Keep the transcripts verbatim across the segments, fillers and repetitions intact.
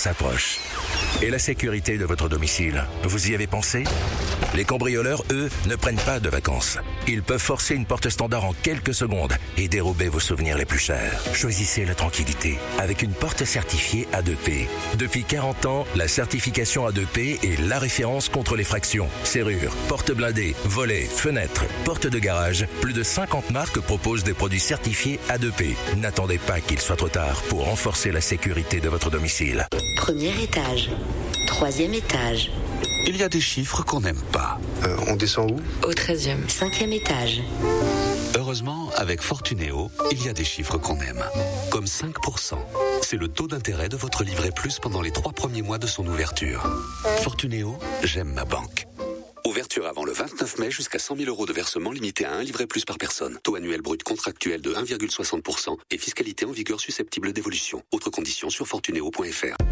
s'approche. Et la sécurité de votre domicile, vous y avez pensé ? Les cambrioleurs, eux, ne prennent pas de vacances. Ils peuvent forcer une porte standard en quelques secondes et dérober vos souvenirs les plus chers. Choisissez la tranquillité avec une porte certifiée A deux P. Depuis quarante ans, la certification A deux P est la référence contre les fractions. Serrures, portes blindées, volets, fenêtres, portes de garage. Plus de cinquante marques proposent des produits certifiés A deux P. N'attendez pas qu'il soit trop tard pour renforcer la sécurité de votre domicile. Premier étage. Troisième étage. Il y a des chiffres qu'on n'aime pas. Euh, on descend où ? Au treizième. Cinquième étage. Heureusement, avec Fortunéo, il y a des chiffres qu'on aime. Comme cinq pour cent. C'est le taux d'intérêt de votre livret plus pendant les trois premiers mois de son ouverture. Fortunéo, j'aime ma banque. Ouverture avant le vingt-neuf mai jusqu'à cent mille euros de versement limité à un livret plus par personne. Taux annuel brut contractuel de un virgule soixante pour cent et fiscalité en vigueur susceptible d'évolution. Autres conditions sur fortunéo point f r.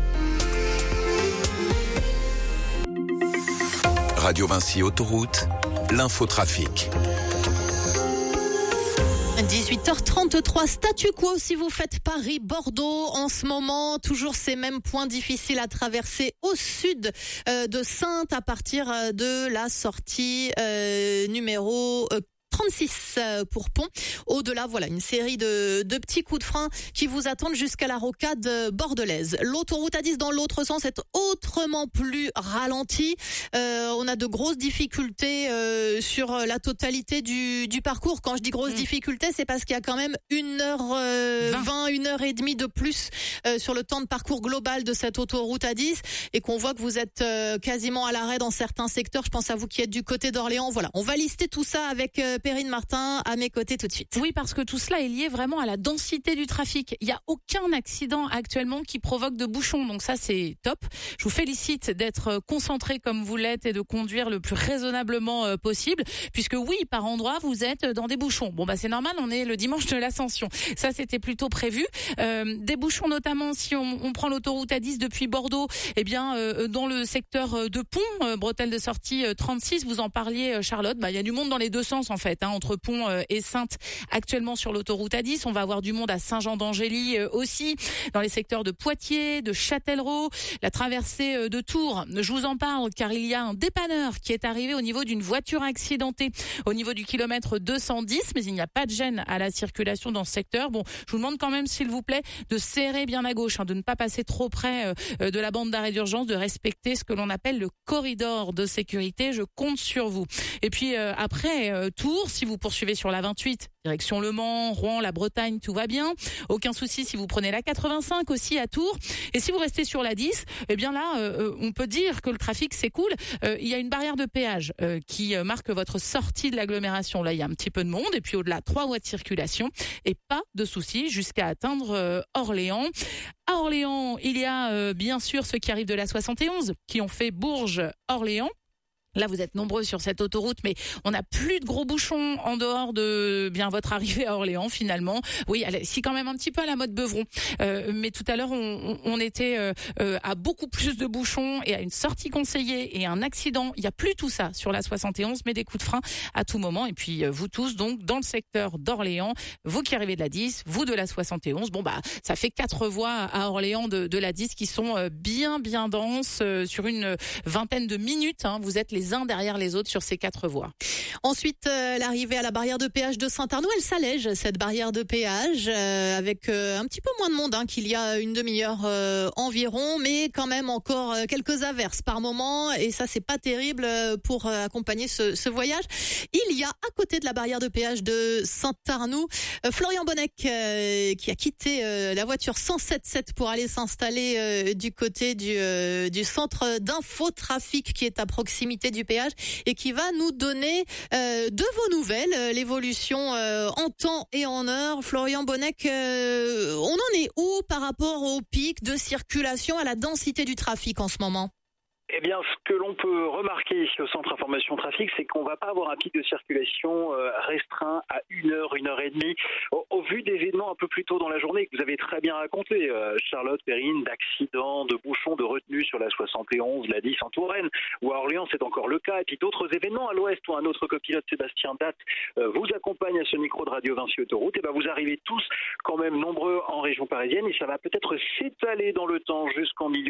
Radio Vinci Autoroute, l'infotrafic. dix-huit heures trente-trois, statu quo si vous faites Paris-Bordeaux en ce moment. Toujours ces mêmes points difficiles à traverser au sud euh, de Saintes à partir de la sortie euh, numéro euh, trente-six pour Pont. Au-delà, voilà, une série de, de petits coups de frein qui vous attendent jusqu'à la rocade bordelaise. L'autoroute A dix dans l'autre sens est autrement plus ralentie. Euh, on a de grosses difficultés euh, sur la totalité du, du parcours. Quand je dis grosses mmh. difficultés, c'est parce qu'il y a quand même une heure vingt, une heure et demie de plus euh, sur le temps de parcours global de cette autoroute A dix et qu'on voit que vous êtes euh, quasiment à l'arrêt dans certains secteurs. Je pense à vous qui êtes du côté d'Orléans. Voilà, on va lister tout ça avec euh, Perrine Martin à mes côtés tout de suite. Oui, parce que tout cela est lié vraiment à la densité du trafic. Il n'y a aucun accident actuellement qui provoque de bouchons, donc ça c'est top. Je vous félicite d'être concentré comme vous l'êtes et de conduire le plus raisonnablement possible, puisque oui, par endroits vous êtes dans des bouchons. Bon bah c'est normal, on est le dimanche de l'Ascension. Ça c'était plutôt prévu. Euh, des bouchons notamment si on, on prend l'autoroute A dix depuis Bordeaux, eh bien euh, dans le secteur de Pont, euh, bretelle de sortie euh, trente-six, vous en parliez Charlotte, bah il y a du monde dans les deux sens en fait. Hein, entre Pont et Saintes actuellement sur l'autoroute A dix. On va avoir du monde à Saint-Jean-d'Angély aussi, dans les secteurs de Poitiers, de Châtellerault, la traversée de Tours. Je vous en parle car il y a un dépanneur qui est arrivé au niveau d'une voiture accidentée au niveau du kilomètre deux cent dix, mais il n'y a pas de gêne à la circulation dans ce secteur. Bon, je vous demande quand même, s'il vous plaît, de serrer bien à gauche, hein, de ne pas passer trop près euh, de la bande d'arrêt d'urgence, de respecter ce que l'on appelle le corridor de sécurité. Je compte sur vous. Et puis euh, après euh, Tours, si vous poursuivez sur la vingt-huit, direction Le Mans, Rouen, la Bretagne, tout va bien. Aucun souci si vous prenez la quatre-vingt-cinq aussi à Tours. Et si vous restez sur la dix, eh bien là, euh, on peut dire que le trafic s'écoule. Euh, il y a une barrière de péage euh, qui marque votre sortie de l'agglomération. Là, il y a un petit peu de monde. Et puis au-delà, trois voies de circulation. Et pas de souci jusqu'à atteindre euh, Orléans. À Orléans, il y a euh, bien sûr ceux qui arrivent de la soixante et onze, qui ont fait Bourges-Orléans. Là, vous êtes nombreux sur cette autoroute, mais on n'a plus de gros bouchons en dehors de bien votre arrivée à Orléans, finalement. Oui, elle est, si quand même un petit peu à la mode Beuvron. Euh, mais tout à l'heure, on, on était euh, euh, à beaucoup plus de bouchons et à une sortie conseillée et un accident. Il n'y a plus tout ça sur la soixante et onze, mais des coups de frein à tout moment. Et puis, euh, vous tous, donc, dans le secteur d'Orléans, vous qui arrivez de la dix, vous de la soixante et onze, bon, bah, ça fait quatre voies à Orléans de, de la dix qui sont euh, bien, bien denses euh, sur une vingtaine de minutes. Hein, vous êtes les les uns derrière les autres sur ces quatre voies. Ensuite, euh, l'arrivée à la barrière de péage de Saint-Arnaud, elle s'allège, cette barrière de péage, euh, avec euh, un petit peu moins de monde hein, qu'il y a une demi-heure euh, environ, mais quand même encore euh, quelques averses par moment, et ça c'est pas terrible euh, pour euh, accompagner ce, ce voyage. Il y a à côté de la barrière de péage de Saint-Arnaud, euh, Florian Bonnec euh, qui a quitté euh, la voiture cent sept sept pour aller s'installer euh, du côté du, euh, du centre d'infotrafic qui est à proximité du péage et qui va nous donner euh, de vos nouvelles, euh, l'évolution euh, en temps et en heure. Florian Bonnec, euh, on en est où par rapport au pic de circulation, à la densité du trafic en ce moment ? Eh bien, ce que l'on peut remarquer au centre information trafic, c'est qu'on va pas avoir un pic de circulation euh, restreint à une heure, une heure et demie. Au, au vu d'événements un peu plus tôt dans la journée, que vous avez très bien raconté, euh, Charlotte, Perrine, d'accidents, de bouchons, de retenues sur la soixante et onze, la dix en Touraine, ou à Orléans, c'est encore le cas. Et puis d'autres événements à l'ouest, où un autre copilote, Sébastien Datt, euh, vous accompagne à ce micro de Radio Vinci Autoroute. Et ben, vous arrivez tous quand même nombreux en région parisienne, et ça va peut-être s'étaler dans le temps jusqu'en milieu